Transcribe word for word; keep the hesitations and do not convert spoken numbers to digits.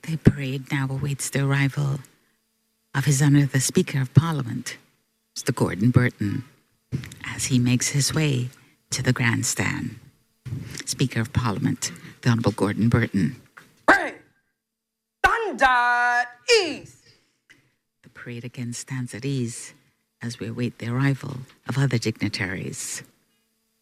The parade now awaits the arrival of His Honour the Speaker of Parliament, Mister Gordon Burton, as he makes his way to the grandstand. Speaker of Parliament, the Honourable Gordon Burton. Parade! Stand at ease! The parade again stands at ease as we await the arrival of other dignitaries.